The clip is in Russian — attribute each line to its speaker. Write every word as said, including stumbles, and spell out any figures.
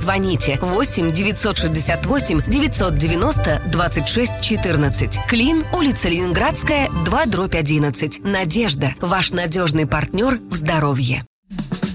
Speaker 1: Звоните восемь девятьсот шестьдесят восемь девятьсот девяносто двадцать шесть четырнадцать. Клин, улица Ленинградская, два дробь одиннадцать. Надежда, ваш надежный партнер в здоровье.